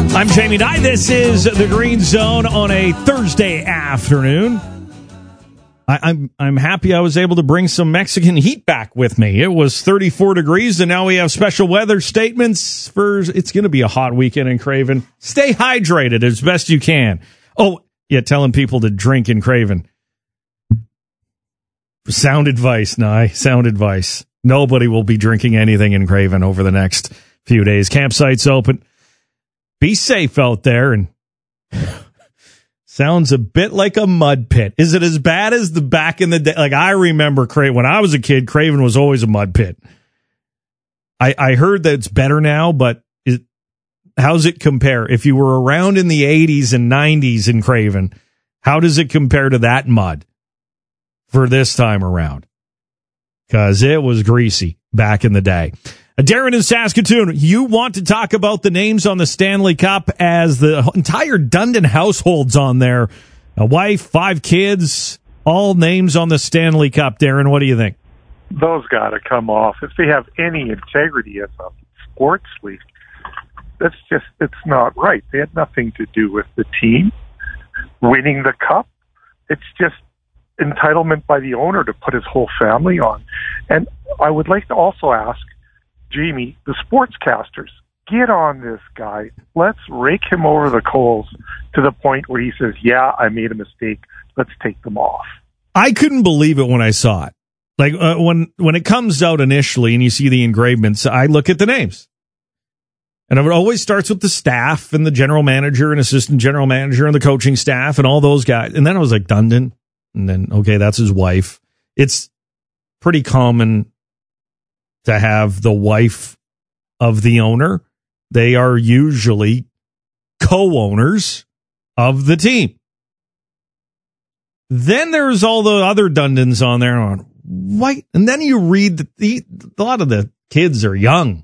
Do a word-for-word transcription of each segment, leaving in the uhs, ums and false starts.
I'm Jamie Dye. This is the Green Zone on a Thursday afternoon. I, I'm I'm happy I was able to bring some Mexican heat back with me. It was thirty-four degrees, and now we have special weather statements for. It's going to be a hot weekend in Craven. Stay hydrated as best you can. Oh, yeah, telling people to drink in Craven. Sound advice, Nye. Sound advice. Nobody will be drinking anything in Craven over the next few days. Campsites open. Be safe out there. And sounds a bit like a mud pit. Is it as bad as the back in the day? Like, I remember Craven. When I was a kid, Craven was always a mud pit. I, I heard that it's better now, but it, how's it compare? If you were around in the eighties and nineties in Craven, how does it compare to that mud for this time around? Because it was greasy back in the day. Darren in Saskatoon, you want to talk about the names on the Stanley Cup as the entire Dundon household's on there. A wife, five kids, all names on the Stanley Cup. Darren, what do you think? Those got to come off. If they have any integrity as a sports league, that's just, it's not right. They had nothing to do with the team winning the cup. It's just entitlement by the owner to put his whole family on. And I would like to also ask, Jamie, the sportscasters, get on this guy. Let's rake him over the coals to the point where he says, yeah, I made a mistake. Let's take them off. I couldn't believe it when I saw it. Like, uh, when, when it comes out initially and you see the engravements, I look at the names. And it always starts with the staff and the general manager and assistant general manager and the coaching staff and all those guys. And then I was like, Dundon. And then, okay, that's his wife. It's pretty common to have the wife of the owner. They are usually co-owners of the team. Then there's all the other Dundons on there. On white, and then you read that the, a lot of the kids are young.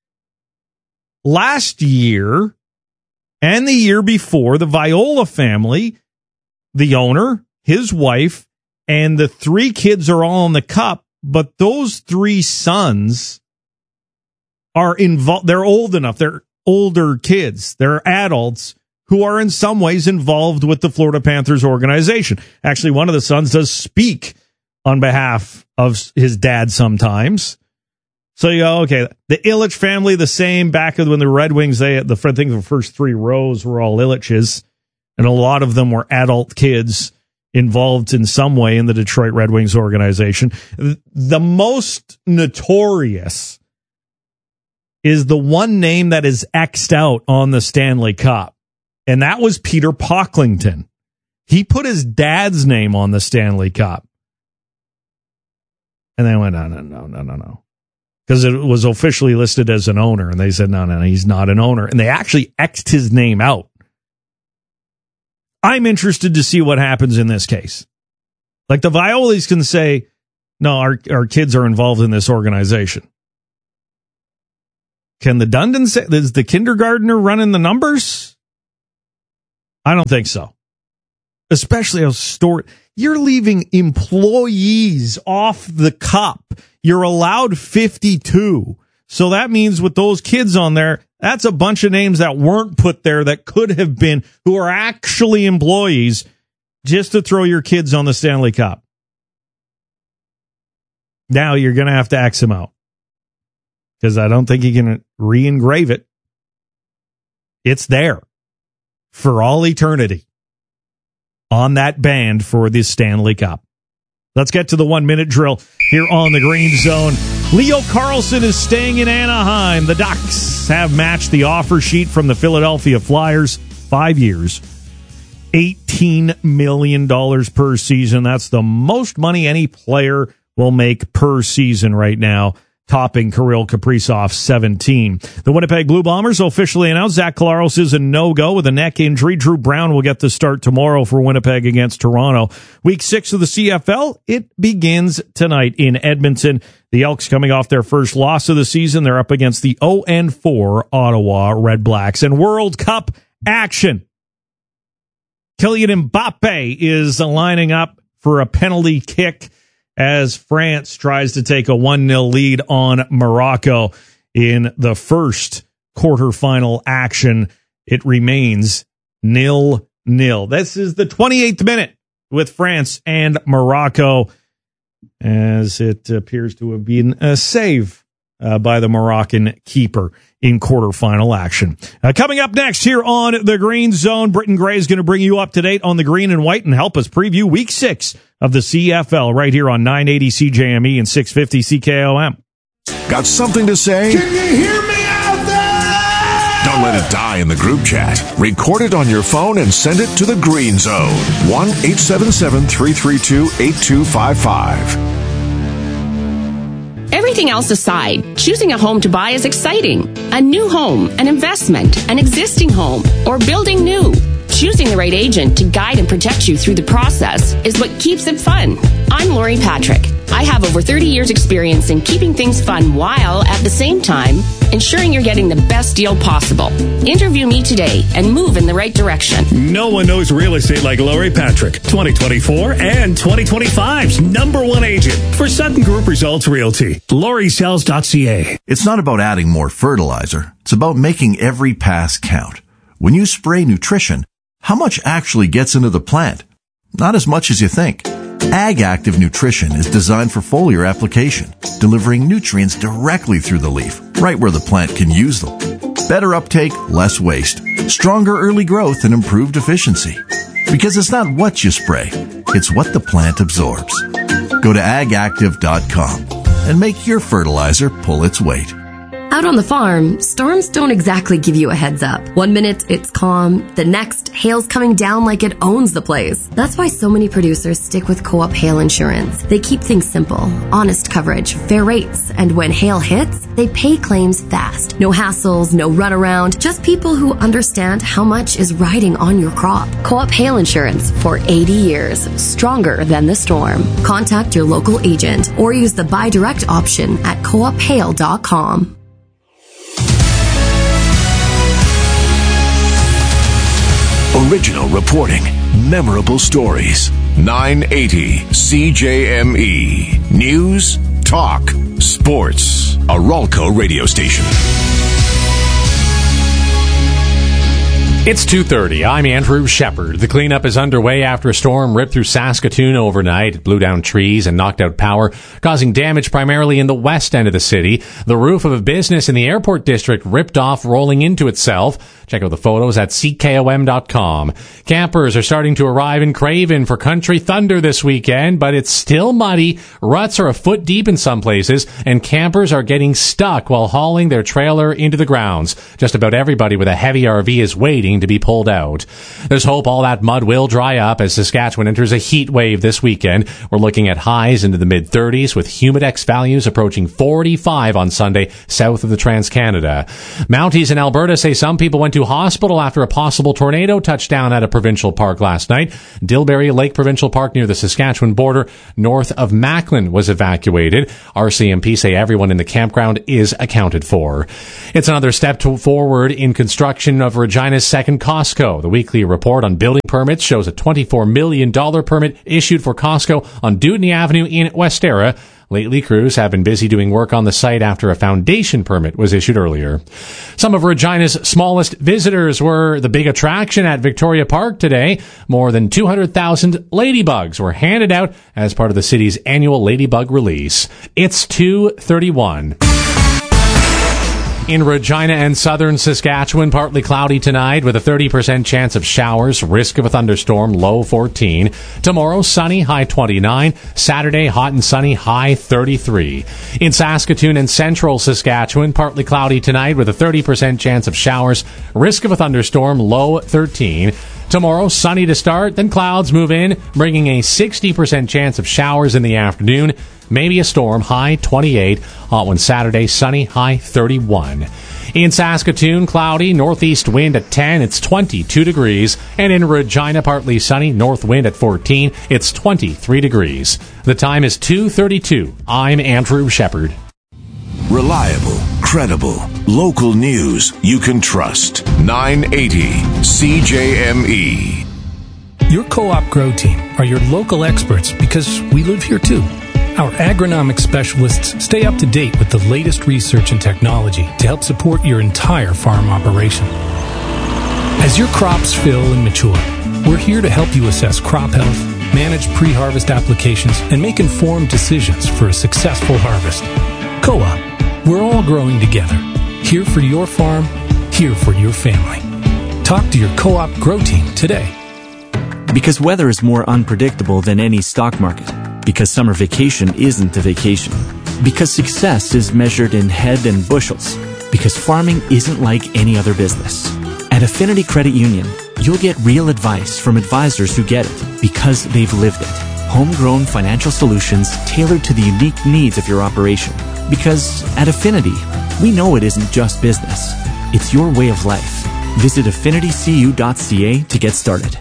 Last year and the year before, the Viola family, the owner, his wife, and the three kids are all in the cup. But those three sons are involved. They're old enough. They're older kids. They're adults who are in some ways involved with the Florida Panthers organization. Actually, one of the sons does speak on behalf of his dad sometimes. So you go, okay, the Ilitch family, the same back when the Red Wings, they, the, I think the first three rows were all Ilitches, and a lot of them were adult kids involved in some way in the Detroit Red Wings organization. The most notorious is the one name that is X'd out on the Stanley Cup, and that was Peter Pocklington. He put his dad's name on the Stanley Cup. And they went, no, no, no, no, no, no. Because it was officially listed as an owner, and they said, no, no, no, he's not an owner. And they actually X'd his name out. I'm interested to see what happens in this case. Like, the Violas can say, no, our, our kids are involved in this organization. Can the Dundon say, is the kindergartner running the numbers? I don't think so. Especially a store. You're leaving employees off the cup. You're allowed fifty-two. So that means with those kids on there, that's a bunch of names that weren't put there that could have been, who are actually employees, just to throw your kids on the Stanley Cup. Now you're going to have to X them out, because I don't think you can re-engrave it. It's there for all eternity on that band for the Stanley Cup. Let's get to the one-minute drill here on the Green Zone. Leo Carlsson is staying in Anaheim. The Ducks have matched the offer sheet from the Philadelphia Flyers. Five years, eighteen million dollars per season. That's the most money any player will make per season right now, topping Kirill Kaprizov's seventeen. The Winnipeg Blue Bombers officially announced Zach Collaros is a no-go with a neck injury. Drew Brown will get the start tomorrow for Winnipeg against Toronto. Week six of the C F L, it begins tonight in Edmonton. The Elks coming off their first loss of the season. They're up against the oh and four Ottawa Red Blacks. And World Cup action. Kylian Mbappe is lining up for a penalty kick as France tries to take a one nil lead on Morocco in the first quarterfinal action it remains nil nil. This is the twenty-eighth minute with France and Morocco, as it appears to have been a save uh, by the Moroccan keeper in quarterfinal action. Uh, coming up next here on the Green Zone, Britton Gray is going to bring you up to date on the green and white and help us preview week six of the C F L right here on nine eighty C J M E and six fifty C K O M. Got something to say? Can you hear me out there? Don't let it die in the group chat. Record it on your phone and send it to the Green Zone. one eight seven seven, three three two, eight two five five. Everything else aside, choosing a home to buy is exciting. A new home, an investment, an existing home, or building new. Choosing the right agent to guide and protect you through the process is what keeps it fun. I'm Lori Patrick. I have over thirty years experience in keeping things fun while, at the same time, ensuring you're getting the best deal possible. Interview me today and move in the right direction. No one knows real estate like Lori Patrick, twenty twenty-four and twenty twenty-five's number one agent for Sutton Group Results Realty. Lori Sells dot C A. It's not about adding more fertilizer. It's about making every pass count. When you spray nutrition, how much actually gets into the plant? Not as much as you think. Ag Active Nutrition is designed for foliar application, delivering nutrients directly through the leaf, right where the plant can use them. Better uptake, less waste, stronger early growth, and improved efficiency. Because it's not what you spray, it's what the plant absorbs. Go to ag active dot com and make your fertilizer pull its weight. Out on the farm, storms don't exactly give you a heads up. One minute it's calm, the next hail's coming down like it owns the place. That's why so many producers stick with Co-op Hail Insurance. They keep things simple, honest coverage, fair rates, and when hail hits, they pay claims fast. No hassles, no runaround, just people who understand how much is riding on your crop. Co-op Hail Insurance for eighty years, stronger than the storm. Contact your local agent or use the buy direct option at co op hail dot com. Original reporting, memorable stories. nine eighty C J M E. News, talk, sports. A Ralco radio station. It's two thirty. I'm Andrew Shepard. The cleanup is underway after a storm ripped through Saskatoon overnight. It blew down trees and knocked out power, causing damage primarily in the west end of the city. The roof of a business in the airport district ripped off, rolling into itself. Check out the photos at C K O M dot com. Campers are starting to arrive in Craven for Country Thunder this weekend, but it's still muddy. Ruts are a foot deep in some places, and campers are getting stuck while hauling their trailer into the grounds. Just about everybody with a heavy R V is waiting to be pulled out. There's hope all that mud will dry up as Saskatchewan enters a heat wave this weekend. We're looking at highs into the mid thirties with Humidex values approaching forty-five on Sunday south of the Trans-Canada. Mounties in Alberta say some people went to hospital after a possible tornado touchdown at a provincial park last night. Dilberry Lake Provincial Park near the Saskatchewan border north of Macklin was evacuated. R C M P say everyone in the campground is accounted for. It's another step to forward in construction of Regina's second Costco. The weekly report on building permits shows a twenty-four million dollars permit issued for Costco on Dewdney Avenue in Westera. Lately, crews have been busy doing work on the site after a foundation permit was issued earlier. Some of Regina's smallest visitors were the big attraction at Victoria Park today. More than two hundred thousand ladybugs were handed out as part of the city's annual ladybug release. It's two thirty-one. In Regina and southern Saskatchewan, partly cloudy tonight with a thirty percent chance of showers, risk of a thunderstorm, low fourteen. Tomorrow, sunny, high twenty-nine. Saturday, hot and sunny, high thirty-three. In Saskatoon and central Saskatchewan, partly cloudy tonight with a thirty percent chance of showers, risk of a thunderstorm, low thirteen. Tomorrow, sunny to start, then clouds move in, bringing a sixty percent chance of showers in the afternoon. Maybe a storm, high twenty-eight. Hot one Saturday, sunny, high thirty-one. In Saskatoon, cloudy, northeast wind at ten, it's twenty-two degrees. And in Regina, partly sunny, north wind at fourteen, it's twenty-three degrees. The time is two thirty-two. I'm Andrew Shepard. Reliable, credible, local news you can trust. nine eighty C J M E. Your Co-op Grow team are your local experts because we live here too. Our agronomic specialists stay up to date with the latest research and technology to help support your entire farm operation. As your crops fill and mature, we're here to help you assess crop health, manage pre-harvest applications, and make informed decisions for a successful harvest. Co-op, we're all growing together. Here for your farm, here for your family. Talk to your Co-op Grow Team today. Because weather is more unpredictable than any stock market. Because summer vacation isn't a vacation. Because success is measured in head and bushels. Because farming isn't like any other business. At Affinity Credit Union, you'll get real advice from advisors who get it because they've lived it. Homegrown financial solutions tailored to the unique needs of your operation. Because at Affinity, we know it isn't just business. It's your way of life. Visit affinity c u dot c a to get started.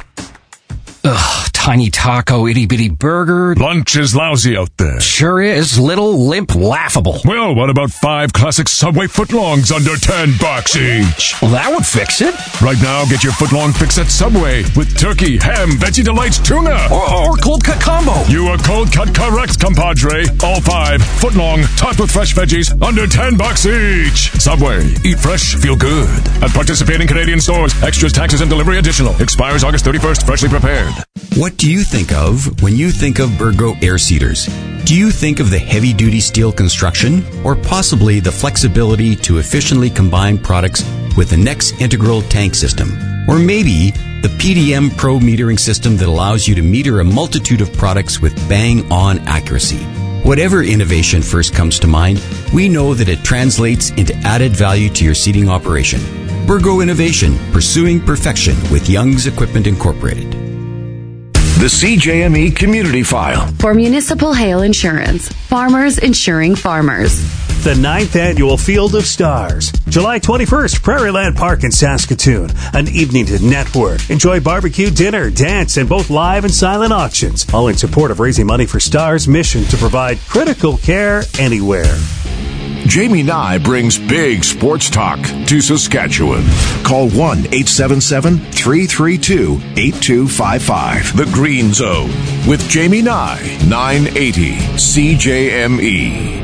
Ugh, tiny taco, itty-bitty burger. Lunch is lousy out there. Sure is. Little, limp, laughable. Well, what about five classic Subway footlongs under ten bucks each? Well, that would fix it. Right now, get your footlong fix at Subway with turkey, ham, veggie delights, tuna. Or, or cold cut combo. You are cold cut correct, compadre. All five, footlong, topped with fresh veggies, under ten bucks each. Subway, eat fresh, feel good. At participating Canadian stores, extras, taxes, and delivery additional. Expires August thirty-first, freshly prepared. What do you think of when you think of Burgo air seeders? Do you think of the heavy-duty steel construction, or possibly the flexibility to efficiently combine products with the Next Integral tank system? Or maybe the P D M Pro metering system that allows you to meter a multitude of products with bang-on accuracy? Whatever innovation first comes to mind, we know that it translates into added value to your seeding operation. Burgo Innovation, pursuing perfection with Young's Equipment Incorporated. The C J M E Community File. For municipal hail insurance, farmers insuring farmers. The ninth Annual Field of Stars. July twenty-first, Prairieland Park in Saskatoon. An evening to network. Enjoy barbecue, dinner, dance, and both live and silent auctions. All in support of raising money for Stars' mission to provide critical care anywhere. Jamie Nye brings big sports talk to Saskatchewan. Call one eight seven seven, three three two, eight two five five. The Green Zone with Jamie Nye, nine eighty C J M E.